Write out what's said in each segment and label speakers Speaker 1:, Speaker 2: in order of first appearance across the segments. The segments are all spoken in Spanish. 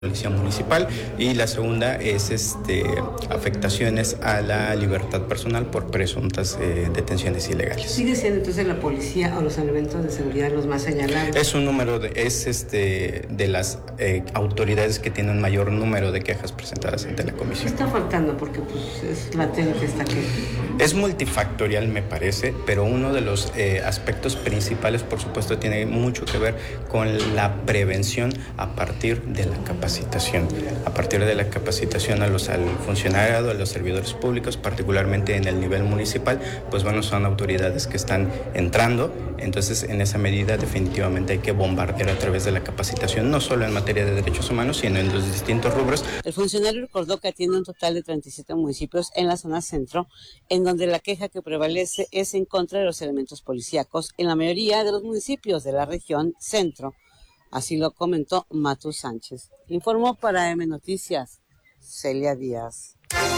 Speaker 1: Policía municipal, y la segunda es afectaciones a la libertad personal por presuntas detenciones ilegales.
Speaker 2: ¿Sigue siendo entonces la policía o los elementos de seguridad los más señalados?
Speaker 1: Es un número de las autoridades que tienen mayor número de quejas presentadas ante la comisión.
Speaker 2: ¿Qué está faltando? Porque pues es latente esta queja.
Speaker 1: Es multifactorial, me parece, pero uno de los aspectos principales, por supuesto, tiene mucho que ver con la prevención a partir de la capacitación. A partir de la capacitación al funcionariado, a los servidores públicos, particularmente en el nivel municipal, pues bueno, son autoridades que están entrando, entonces en esa medida definitivamente hay que bombardear a través de la capacitación, no solo en materia de derechos humanos, sino en los distintos rubros.
Speaker 2: El funcionario recordó que atiende un total de 37 municipios en la zona centro, en donde la queja que prevalece es en contra de los elementos policíacos en la mayoría de los municipios de la región centro. Así lo comentó Matu Sánchez. Informó para M Noticias, Celia Díaz.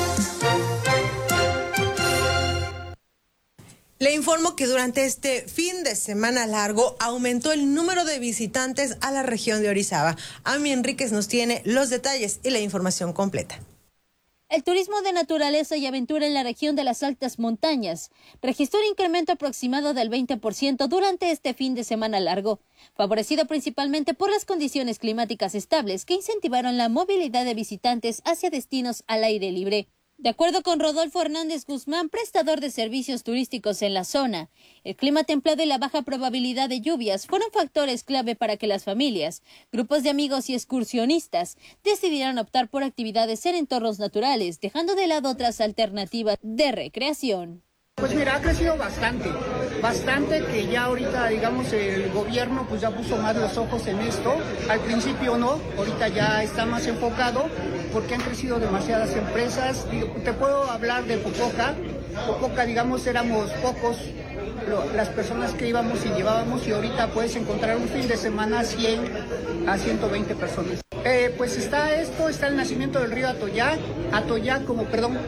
Speaker 3: Le informo que durante este fin de semana largo aumentó el número de visitantes a la región de Orizaba. Ami Enríquez nos tiene los detalles y la información completa.
Speaker 4: El turismo de naturaleza y aventura en la región de las altas montañas registró un incremento aproximado del 20% durante este fin de semana largo, favorecido principalmente por las condiciones climáticas estables que incentivaron la movilidad de visitantes hacia destinos al aire libre. De acuerdo con Rodolfo Hernández Guzmán, prestador de servicios turísticos en la zona, el clima templado y la baja probabilidad de lluvias fueron factores clave para que las familias, grupos de amigos y excursionistas decidieran optar por actividades en entornos naturales, dejando de lado otras alternativas de recreación.
Speaker 5: Pues mira, ha crecido bastante que ya ahorita, digamos, el gobierno pues ya puso más los ojos en esto. Al principio no, ahorita ya está más enfocado porque han crecido demasiadas empresas. Te puedo hablar de Popoca, digamos, éramos pocos las personas que íbamos y llevábamos, y ahorita puedes encontrar un fin de semana 100 a 120 personas. Pues está el nacimiento del río Atoyac como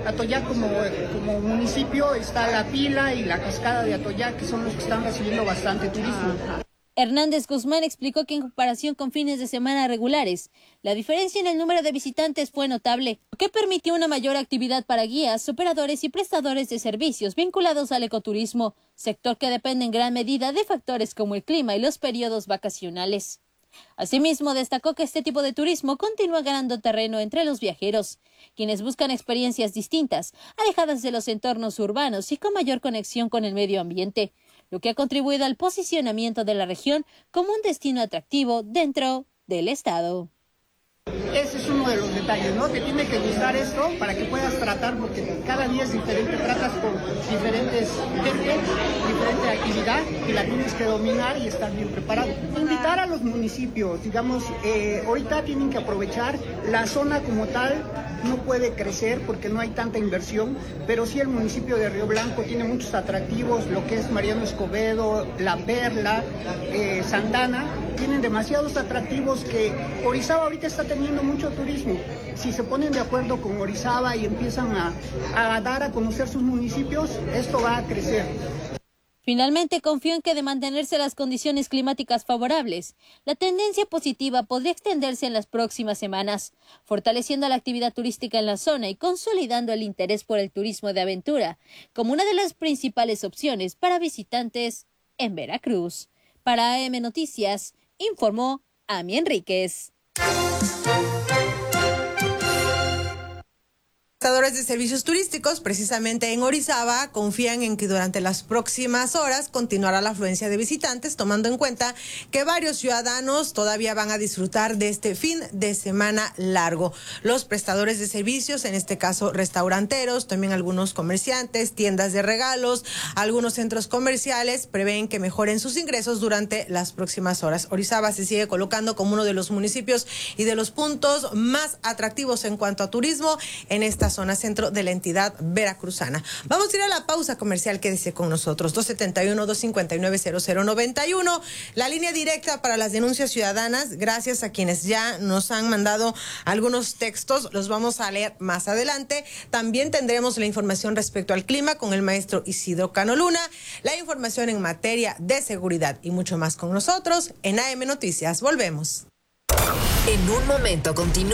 Speaker 5: municipio, está la pila y la cascada de Atoyac, que son los que están recibiendo bastante turismo.
Speaker 4: Hernández Guzmán explicó que en comparación con fines de semana regulares, la diferencia en el número de visitantes fue notable, lo que permitió una mayor actividad para guías, operadores y prestadores de servicios vinculados al ecoturismo, sector que depende en gran medida de factores como el clima y los periodos vacacionales. Asimismo, destacó que este tipo de turismo continúa ganando terreno entre los viajeros, quienes buscan experiencias distintas, alejadas de los entornos urbanos y con mayor conexión con el medio ambiente, lo que ha contribuido al posicionamiento de la región como un destino atractivo dentro del estado.
Speaker 5: Ese es uno de los detalles, ¿no? Te tiene que gustar esto para que puedas tratar, porque cada día es diferente, tratas con diferentes gente, diferente actividad, y la tienes que dominar y estar bien preparado. Invitar a los municipios, digamos, ahorita tienen que aprovechar la zona como tal. No puede crecer porque no hay tanta inversión, pero sí el municipio de Río Blanco tiene muchos atractivos, lo que es Mariano Escobedo, La Perla, Santana, tienen demasiados atractivos que Orizaba ahorita está teniendo mucho turismo. Si se ponen de acuerdo con Orizaba y empiezan a dar a conocer sus municipios, esto va a crecer.
Speaker 4: Finalmente, confió en que de mantenerse las condiciones climáticas favorables, la tendencia positiva podría extenderse en las próximas semanas, fortaleciendo la actividad turística en la zona y consolidando el interés por el turismo de aventura como una de las principales opciones para visitantes en Veracruz. Para AM Noticias, informó Ami Enríquez.
Speaker 3: Prestadores de servicios turísticos, precisamente en Orizaba, confían en que durante las próximas horas continuará la afluencia de visitantes, tomando en cuenta que varios ciudadanos todavía van a disfrutar de este fin de semana largo. Los prestadores de servicios, en este caso restauranteros, también algunos comerciantes, tiendas de regalos, algunos centros comerciales, prevén que mejoren sus ingresos durante las próximas horas. Orizaba se sigue colocando como uno de los municipios y de los puntos más atractivos en cuanto a turismo en esta zona centro de la entidad veracruzana. Vamos a ir a la pausa comercial, quédese con nosotros. 271-259-0091, la línea directa para las denuncias ciudadanas. Gracias a quienes ya nos han mandado algunos textos, los vamos a leer más adelante. También tendremos la información respecto al clima con el maestro Isidro Cano Luna, la información en materia de seguridad y mucho más con nosotros en AM Noticias. Volvemos.
Speaker 6: En un momento continúa.